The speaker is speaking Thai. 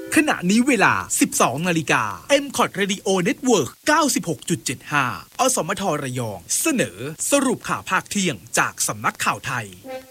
ขณะนี้เวลา 12 นาฬิกา MCOT Radio Network 96.75 อสมทระยอง เสนอสรุปข่าวภาคเที่ยงจากสำนักข่าวไทย